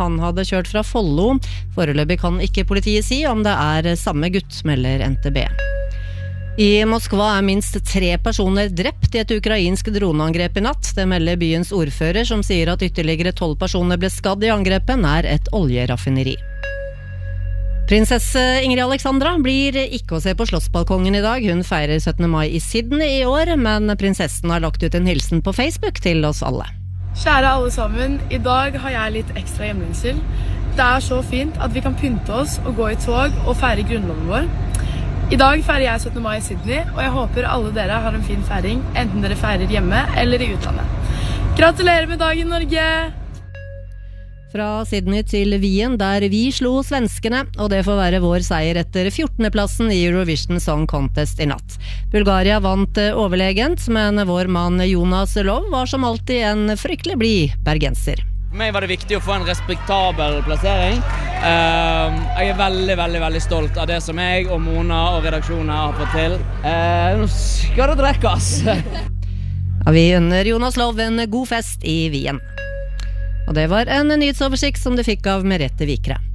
Han hadde kjørt fra Follo. Foreløpig kan ikke politiet si om det samme gutt, melder NTB. I Moskva minst 3 personer drept i et ukrainsk droneangrep i natt. Det melder byens ordfører, som sier at ytterligere 12 personer ble skadd i angrepet nær et oljeraffineri. Prinsesse Ingrid Alexandra blir ikke å se på Slottsbalkongen i dag. Hun feirer 17. mai i Sydney i år, men prinsessen har lagt ut en hilsen på Facebook til oss alle. Kjære alle sammen, i dag har jeg litt ekstra hjemlengsel. Det så fint at vi kan pynte oss og gå i tog og feire grunnloven vår. I dag feirer jeg 17. mai i Sydney, og jeg håper alle dere har en fin feiring, enten dere feirer hjemme eller i utlandet. Gratulerer med dagen, Norge! Fra Sydney til Wien, der vi slo svenskene, og det får være vår seier etter 14. plassen i Eurovision Song Contest i natt. Bulgaria vant overlegent, men vår mann Jonas Lov var som alltid en fryktelig blid bergenser. For meg var det viktig å få en respektabel plassering. Jeg veldig stolt av det som jeg og Mona og redaksjonen har fått til. Nå skal det drekkes! Ja, vi unner Jonas Lov en god fest i Wien. Og det var en nyhetsoversikt som du fikk av Merete Vikre.